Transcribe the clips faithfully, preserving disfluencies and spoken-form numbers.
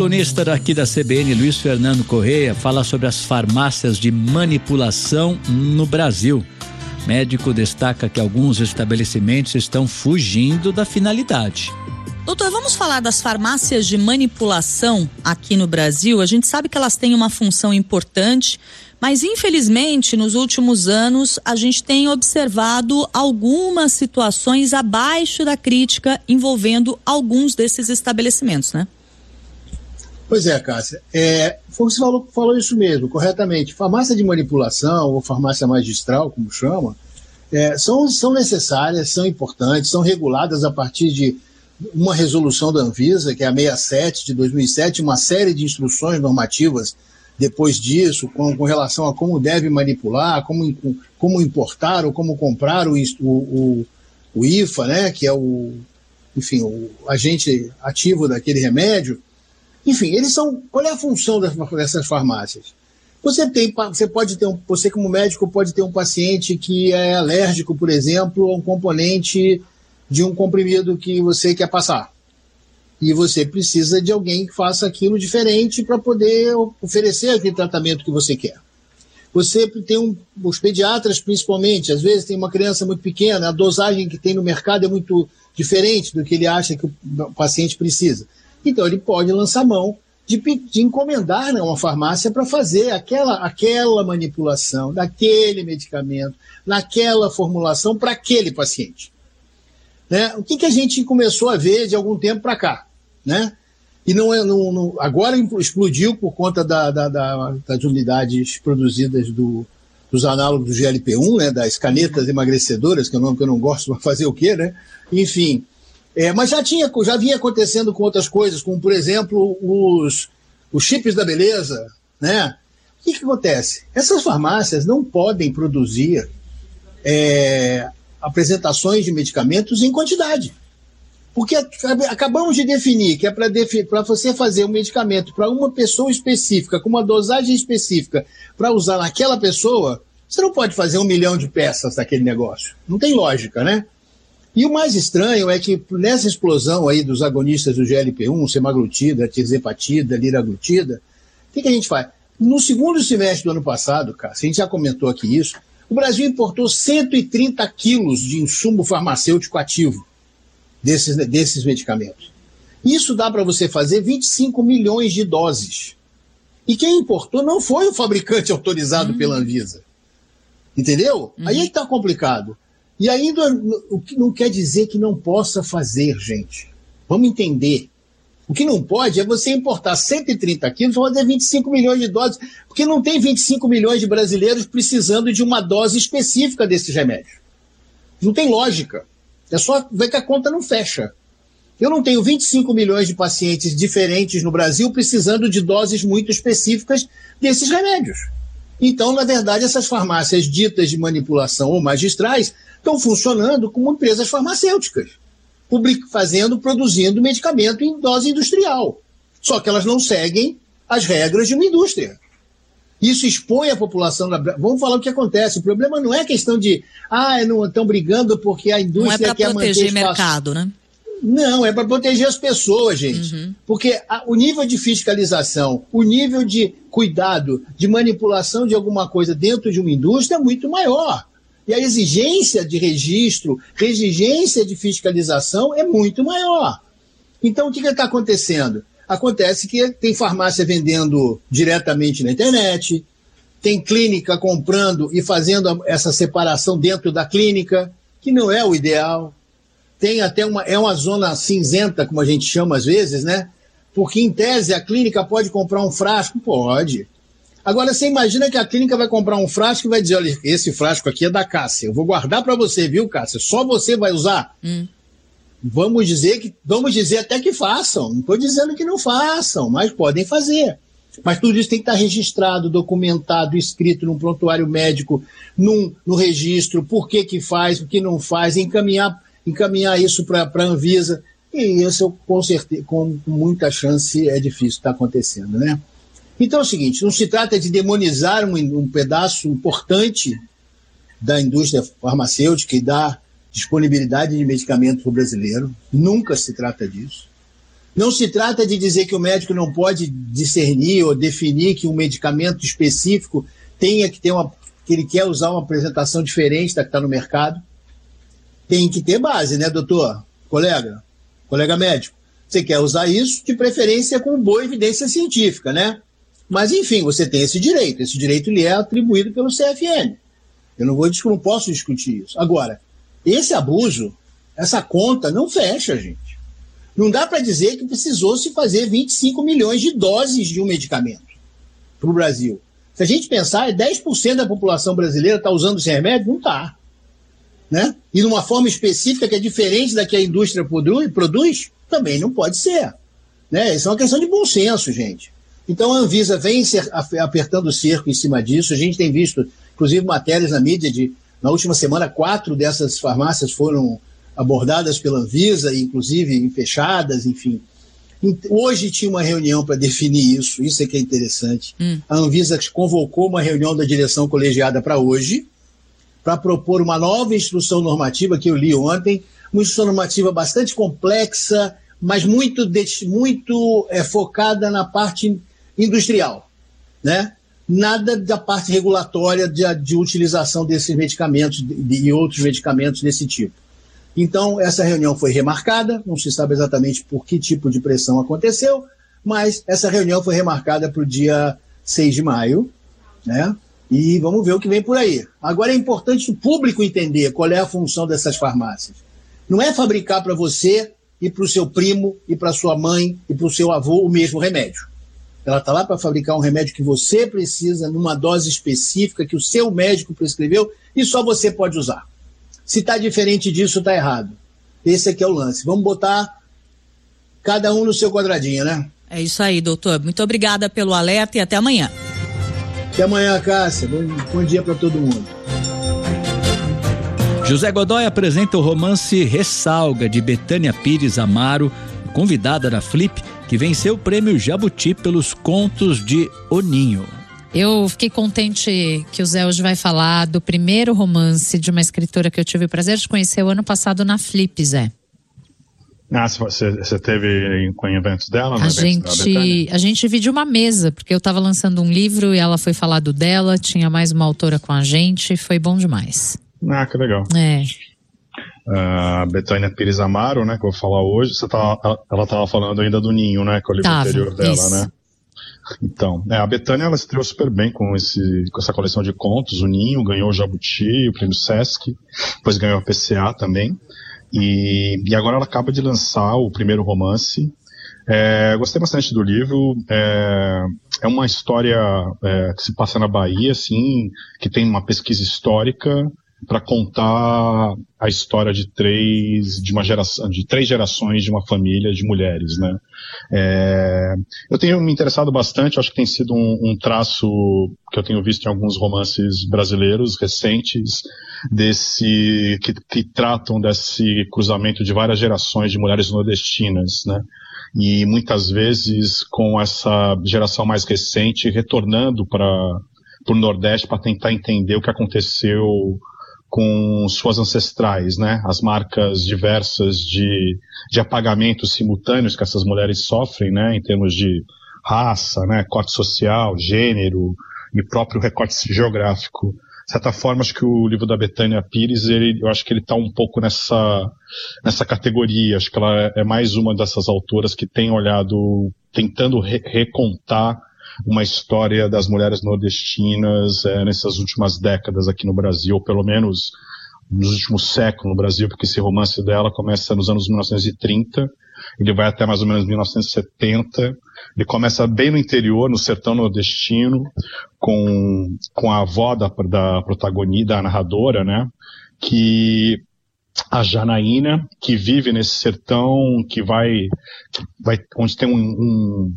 colunista daqui da C B N, Luiz Fernando Correia, fala sobre as farmácias de manipulação no Brasil. Médico destaca que alguns estabelecimentos estão fugindo da finalidade. Doutor, vamos falar das farmácias de manipulação aqui no Brasil. A gente sabe que elas têm uma função importante, mas infelizmente nos últimos anos a gente tem observado algumas situações abaixo da crítica envolvendo alguns desses estabelecimentos, né? Pois é, Cássia. É, você falou, falou isso mesmo, corretamente. Farmácia de manipulação ou farmácia magistral, como chama, é, são, são necessárias, são importantes, são reguladas a partir de uma resolução da Anvisa, que é a sessenta e sete de dois mil e sete, uma série de instruções normativas depois disso, com, com relação a como deve manipular, como, como importar ou como comprar o, o, o I F A, né, que é o, enfim, o agente ativo daquele remédio. Enfim, eles são. Qual é a função dessas farmácias? Você tem, você pode ter um, você como médico pode ter um paciente que é alérgico, por exemplo, a um componente de um comprimido que você quer passar. E você precisa de alguém que faça aquilo diferente para poder oferecer aquele tratamento que você quer. Você tem um, os pediatras, principalmente, às vezes tem uma criança muito pequena, a dosagem que tem no mercado é muito diferente do que ele acha que o paciente precisa. Então ele pode lançar mão de, de encomendar, né, uma farmácia para fazer aquela, aquela manipulação daquele medicamento, naquela formulação para aquele paciente. Né? O que, que a gente começou a ver de algum tempo para cá? Né? E não, é, não, não agora explodiu por conta da, da, da, das unidades produzidas do, dos análogos do G L P um, né, das canetas emagrecedoras, que é um nome que eu não gosto, mas fazer o quê, né? Enfim, é, mas já, tinha, já vinha acontecendo com outras coisas, como, por exemplo, os, os chips da beleza, né? O que, que acontece? Essas farmácias não podem produzir é, apresentações de medicamentos em quantidade. Porque acabamos de definir que é para defi- você fazer um medicamento para uma pessoa específica, com uma dosagem específica, para usar naquela pessoa, você não pode fazer um milhão de peças daquele negócio. Não tem lógica, né? E o mais estranho é que nessa explosão aí dos agonistas do G L P um, semaglutida, tirzepatida, liraglutida, o que, que a gente faz? No segundo semestre do ano passado, cara, a gente já comentou aqui isso, o Brasil importou cento e trinta quilos de insumo farmacêutico ativo desses, desses medicamentos. Isso dá para você fazer vinte e cinco milhões de doses. E quem importou não foi o fabricante autorizado uhum. pela Anvisa. Entendeu? Uhum. Aí é que está complicado. E ainda, o que não quer dizer que não possa fazer, gente. Vamos entender. O que não pode é você importar cento e trinta quilos para fazer vinte e cinco milhões de doses, porque não tem vinte e cinco milhões de brasileiros precisando de uma dose específica desses remédios. Não tem lógica. É só ver que a conta não fecha. Eu não tenho vinte e cinco milhões de pacientes diferentes no Brasil precisando de doses muito específicas desses remédios. Então, na verdade, essas farmácias ditas de manipulação ou magistrais estão funcionando como empresas farmacêuticas, public, fazendo, produzindo medicamento em dose industrial. Só que elas não seguem as regras de uma indústria. Isso expõe a população... Da... Vamos falar o que acontece. O problema não é questão de... Ah, não estão brigando porque a indústria não é quer manter... Não é para proteger mercado, né? Não, é para proteger as pessoas, gente. Uhum. Porque a, o nível de fiscalização, o nível de cuidado, de manipulação de alguma coisa dentro de uma indústria é muito maior. E a exigência de registro, a exigência de fiscalização é muito maior. Então, o que está acontecendo? Acontece que tem farmácia vendendo diretamente na internet, tem clínica comprando e fazendo essa separação dentro da clínica, que não é o ideal. Tem até uma, é uma zona cinzenta, como a gente chama às vezes, né? Porque, em tese, a clínica pode comprar um frasco? Pode. Agora, você imagina que a clínica vai comprar um frasco e vai dizer, olha, esse frasco aqui é da Cássia, eu vou guardar para você, viu, Cássia? Só você vai usar? Hum. Vamos dizer que, vamos dizer até que façam. Não estou dizendo que não façam, mas podem fazer. Mas tudo isso tem que estar registrado, documentado, escrito num prontuário médico, num, no registro, por que que faz, por que não faz, encaminhar, encaminhar isso para a Anvisa. E isso, com certeza, com muita chance, é difícil estar acontecendo, né? Então é o seguinte, não se trata de demonizar um, um pedaço importante da indústria farmacêutica e da disponibilidade de medicamento para o brasileiro, nunca se trata disso. Não se trata de dizer que o médico não pode discernir ou definir que um medicamento específico tenha que ter uma, que ele quer usar uma apresentação diferente da que está no mercado. Tem que ter base, né, doutor? Colega, colega médico. Você quer usar isso, de preferência com boa evidência científica, né? Mas, enfim, você tem esse direito. Esse direito lhe é atribuído pelo C F M. Eu não, vou, não posso discutir isso. Agora, esse abuso, essa conta não fecha, gente. Não dá para dizer que precisou se fazer vinte e cinco milhões de doses de um medicamento para o Brasil. Se a gente pensar, dez por cento da população brasileira está usando esse remédio? Não está. Né? E numa forma específica que é diferente da que a indústria produz, também não pode ser. Né? Isso é uma questão de bom senso, gente. Então a Anvisa vem apertando o cerco em cima disso. A gente tem visto, inclusive, matérias na mídia de, na última semana, quatro dessas farmácias foram abordadas pela Anvisa, inclusive fechadas, enfim. Hoje tinha uma reunião para definir isso, isso é que é interessante. Hum. A Anvisa convocou uma reunião da direção colegiada para hoje, para propor uma nova instrução normativa que eu li ontem, uma instrução normativa bastante complexa, mas muito, muito é, focada na parte industrial, né? Nada da parte regulatória de, de utilização desses medicamentos de, de, e outros medicamentos desse tipo. Então, essa reunião foi remarcada, não se sabe exatamente por que tipo de pressão aconteceu, mas essa reunião foi remarcada para o dia seis de maio, né? E vamos ver o que vem por aí. Agora é importante o público entender qual é a função dessas farmácias. Não é fabricar para você e para o seu primo e para sua mãe e para o seu avô o mesmo remédio. Ela está lá para fabricar um remédio que você precisa numa dose específica que o seu médico prescreveu e só você pode usar. Se está diferente disso, está errado. Esse aqui é o lance. Vamos botar cada um no seu quadradinho, né? É isso aí, doutor. Muito obrigada pelo alerta e até amanhã. Até amanhã, Cássia. Bom, bom dia para todo mundo. José Godoy apresenta o romance Ressalga, de Betânia Pires Amaro, convidada da Flip, que venceu o prêmio Jabuti pelos contos de O Ninho. Eu fiquei contente que o Zé hoje vai falar do primeiro romance de uma escritora que eu tive o prazer de conhecer o ano passado na Flip, Zé. Ah, você, você teve com eventos dela? A gente, a gente dividiu uma mesa, porque eu estava lançando um livro e ela foi falar do dela, tinha mais uma autora com a gente, foi bom demais. Ah, que legal. É. A uh, Betânia Pires Amaro, né, que eu vou falar hoje, você tá, ela estava falando ainda do Ninho, né, que é o livro Tava, anterior dela, isso. né? Então, é, a Betânia, ela estreou super bem com, esse, com essa coleção de contos, o Ninho, ganhou o Jabuti, o prêmio Sesc, depois ganhou a P C A também, e, e agora ela acaba de lançar o primeiro romance. É, gostei bastante do livro, é, é uma história é, que se passa na Bahia, assim, que tem uma pesquisa histórica para contar a história de três, de uma geração, de três gerações de uma família de mulheres, né? É, eu tenho me interessado bastante, acho que tem sido um, um traço que eu tenho visto em alguns romances brasileiros recentes, desse, que, que tratam desse cruzamento de várias gerações de mulheres nordestinas, né? E muitas vezes com essa geração mais recente retornando para o Nordeste para tentar entender o que aconteceu com suas ancestrais, né? As marcas diversas de, de apagamentos simultâneos que essas mulheres sofrem, né? Em termos de raça, né? Corte social, gênero e próprio recorte geográfico. De certa forma, acho que o livro da Betânia Pires, ele, eu acho que ele está um pouco nessa, nessa categoria. Acho que ela é mais uma dessas autoras que tem olhado, tentando re- recontar uma história das mulheres nordestinas é, nessas últimas décadas aqui no Brasil, ou pelo menos nos últimos séculos no Brasil, porque esse romance dela começa nos anos mil novecentos e trinta, ele vai até mais ou menos mil novecentos e setenta, ele começa bem no interior, no sertão nordestino, com, com a avó da, da protagonista, da narradora, né, que a Janaína, que vive nesse sertão, que vai, vai onde tem um, um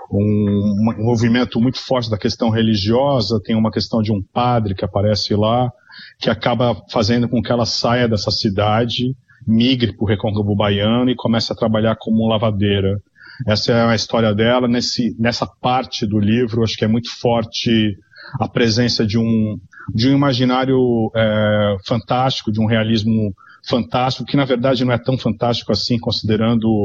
Um, um movimento muito forte da questão religiosa, tem uma questão de um padre que aparece lá, que acaba fazendo com que ela saia dessa cidade, migre para o Recôncavo Baiano e comece a trabalhar como lavadeira. Essa é a história dela. Nesse, nessa parte do livro, acho que é muito forte a presença de um, de um imaginário é, fantástico, de um realismo fantástico, que na verdade não é tão fantástico assim, considerando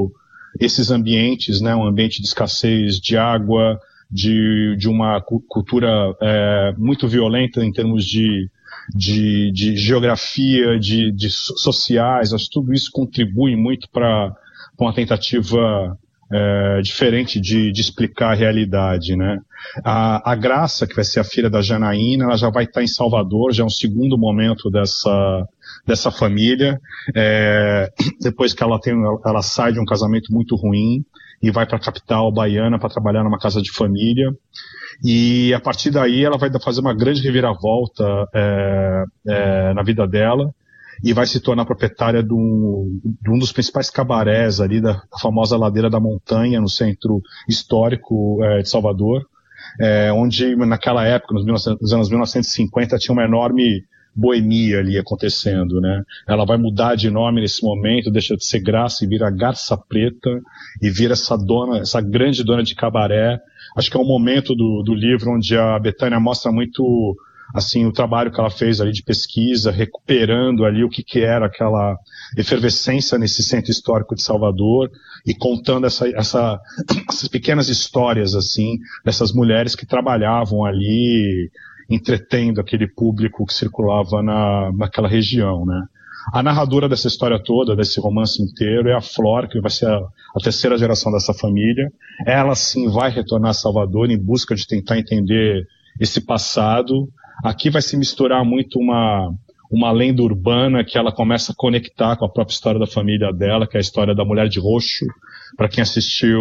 esses ambientes, né, um ambiente de escassez de água, de, de uma cultura é, muito violenta em termos de, de, de geografia, de, de sociais. Acho que tudo isso contribui muito para uma tentativa é, diferente de, de explicar a realidade, né? A, a Graça, que vai ser a filha da Janaína, ela já vai estar em Salvador, já é um segundo momento dessa, dessa família, é, depois que ela, tem, ela sai de um casamento muito ruim e vai para a capital baiana para trabalhar numa casa de família, e a partir daí ela vai fazer uma grande reviravolta é, é, na vida dela, e vai se tornar proprietária de um, de um dos principais cabarés ali da famosa Ladeira da Montanha, no centro histórico é, de Salvador, é, onde naquela época, nos, nos anos mil novecentos e cinquenta, tinha uma enorme boemia ali acontecendo, né? Ela vai mudar de nome nesse momento, deixa de ser Graça e vira Garça Preta, e vira essa dona, essa grande dona de cabaré. Acho que é um momento do, do livro onde a Betânia mostra muito assim, o trabalho que ela fez ali de pesquisa, recuperando ali o que, que era aquela efervescência nesse centro histórico de Salvador e contando essa, essa, essas pequenas histórias, assim, dessas mulheres que trabalhavam ali, entretendo aquele público que circulava na, naquela região, né? A narradora dessa história toda, desse romance inteiro, é a Flor, que vai ser a, a terceira geração dessa família. Ela, sim, vai retornar a Salvador em busca de tentar entender esse passado. Aqui vai se misturar muito uma, uma lenda urbana que ela começa a conectar com a própria história da família dela, que é a história da Mulher de Roxo. Para quem assistiu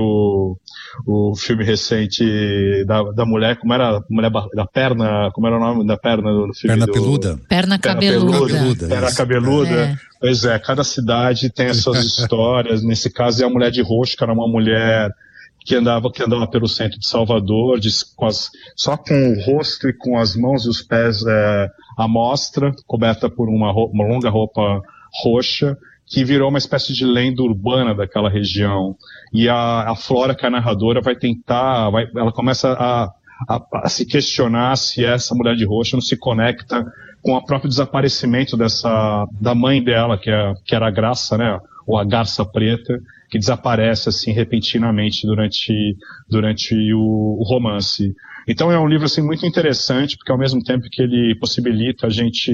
o filme recente da, da mulher, como era a mulher da perna, como era o nome da perna do filme? Perna do, peluda. Perna cabeluda. cabeluda. Perna cabeluda. É. Pois é, cada cidade tem as suas histórias. Nesse caso é a Mulher de Roxo, que era uma mulher que andava, que andava pelo centro de Salvador, de, com as, só com o rosto e com as mãos e os pés é, à mostra, coberta por uma, roupa, uma longa roupa roxa, que virou uma espécie de lenda urbana daquela região. E a, a Flora, que é a narradora, vai tentar, vai, ela começa a, a, a se questionar se essa Mulher de Roxo não se conecta com o próprio desaparecimento dessa, da mãe dela, que, é, que era a Graça, né, ou a Garça Preta, que desaparece assim repentinamente durante, durante o, o romance. Então é um livro assim muito interessante, porque ao mesmo tempo que ele possibilita a gente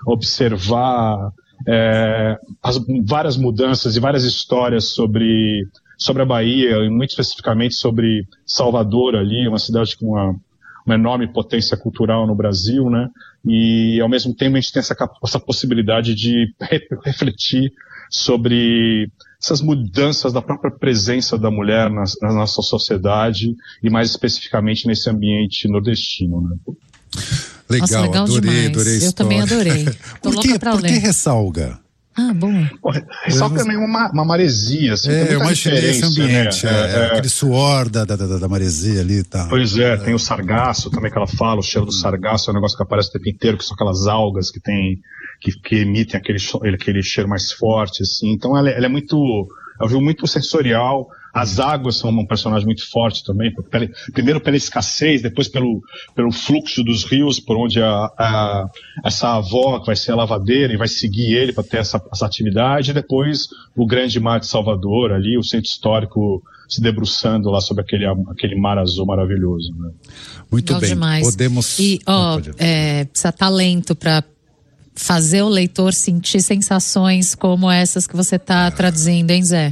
observar é, as várias mudanças e várias histórias sobre, sobre a Bahia, e muito especificamente sobre Salvador ali, uma cidade com uma, uma enorme potência cultural no Brasil, né? E ao mesmo tempo a gente tem essa, essa possibilidade de re, refletir sobre essas mudanças da própria presença da mulher na, na nossa sociedade e mais especificamente nesse ambiente nordestino, né? Legal, Nossa, legal adorei, demais. adorei a Eu história. também adorei. Tô por que, louca pra por ler. que ressalga? Ah, bom. Ressalga também uma, uma maresia, assim, É, tem eu muita imaginei esse ambiente, né? é, É, é, aquele suor da, da, da, da maresia ali e tal. Pois é, tem o sargaço também que ela fala, o cheiro do sargaço é um negócio que aparece o tempo inteiro, que são aquelas algas que tem, que, que emitem aquele, aquele cheiro mais forte, assim. Então ela, ela é muito, é um livro muito sensorial. As águas são um personagem muito forte também, pela, primeiro pela escassez, depois pelo, pelo fluxo dos rios, por onde a, a, essa avó que vai ser a lavadeira e vai seguir ele para ter essa, essa atividade, e depois o grande mar de Salvador ali, o centro histórico se debruçando lá sobre aquele, aquele mar azul maravilhoso. Né? Muito Legal bem, demais. podemos... E, ó, Ah, pode... é, precisa estar lento para fazer o leitor sentir sensações como essas que você está traduzindo, hein, Zé?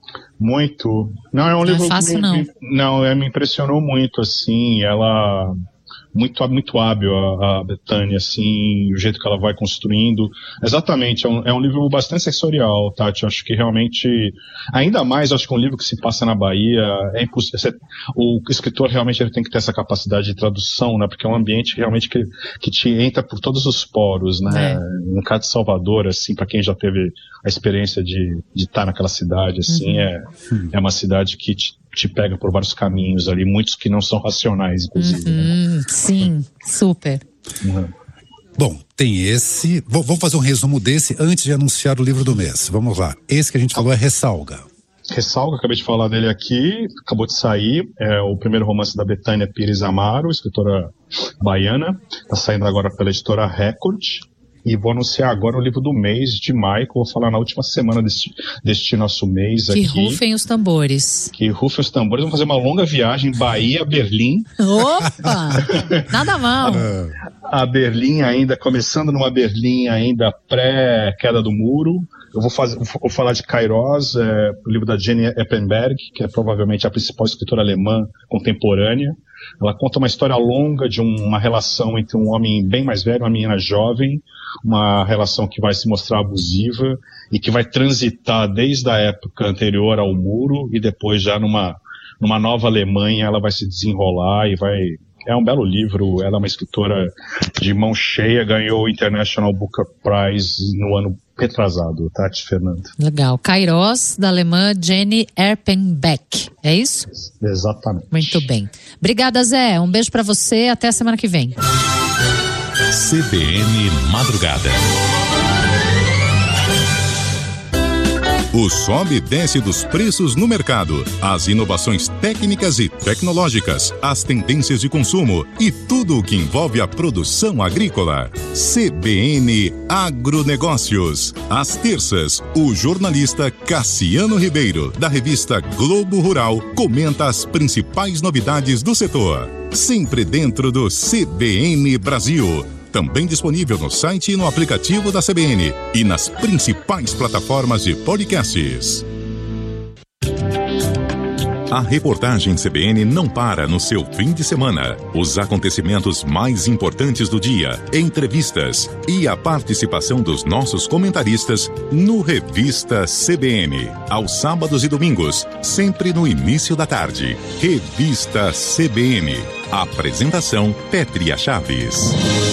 Muito. Não, é um não livro é fácil, que não. Me, não, é, me impressionou muito, assim, ela muito, muito hábil, a, a Betânia, assim, o jeito que ela vai construindo. Exatamente, é um, é um livro bastante sensorial, Tati, eu acho que realmente, ainda mais, acho que um livro que se passa na Bahia, é impossível, o escritor realmente ele tem que ter essa capacidade de tradução, né, porque é um ambiente realmente que, que te entra por todos os poros, né, é. No caso de Salvador, assim, para quem já teve a experiência de de estar naquela cidade, assim, uhum. é, é uma cidade que te, te pega por vários caminhos ali, muitos que não são racionais, inclusive. Uhum, né? Sim, super. Uhum. Bom, tem esse. V- vamos fazer um resumo desse antes de anunciar o livro do mês. Vamos lá. Esse que a gente falou é Ressalga. Ressalga, acabei de falar dele aqui, acabou de sair, é o primeiro romance da Betânia Pires Amaro, escritora baiana, está saindo agora pela editora Record. E vou anunciar agora o livro do mês de maio, que eu vou falar na última semana deste, deste nosso mês que aqui. Que rufem os tambores. Que rufem os tambores. Vamos fazer uma longa viagem Bahia, Berlim. Opa! Nada mal. A, a Berlim ainda, começando numa Berlim ainda pré-queda do muro. Eu vou, fazer, vou falar de Kairos, é, o livro da Jenny Eppenberg, que é provavelmente a principal escritora alemã contemporânea. Ela conta uma história longa de um, uma relação entre um homem bem mais velho e uma menina jovem, uma relação que vai se mostrar abusiva e que vai transitar desde a época anterior ao muro e depois já numa, numa nova Alemanha ela vai se desenrolar e vai... É um belo livro, ela é uma escritora de mão cheia, ganhou o International Booker Prize no ano retrasado, Tati Fernando. Legal. Kairos, da alemã Jenny Eppenbeck, é isso? Exatamente. Muito bem. Obrigada, Zé. Um beijo pra você, até a semana que vem. C B N Madrugada. O sobe e desce dos preços no mercado, as inovações técnicas e tecnológicas, as tendências de consumo e tudo o que envolve a produção agrícola. C B N Agronegócios. Às terças, o jornalista Cassiano Ribeiro, da revista Globo Rural, comenta as principais novidades do setor. Sempre dentro do C B N Brasil. Também disponível no site e no aplicativo da C B N e nas principais plataformas de podcasts. A reportagem C B N não para no seu fim de semana. Os acontecimentos mais importantes do dia, entrevistas e a participação dos nossos comentaristas no Revista C B N. Aos sábados e domingos, sempre no início da tarde. Revista C B N. Apresentação Pétria Chaves.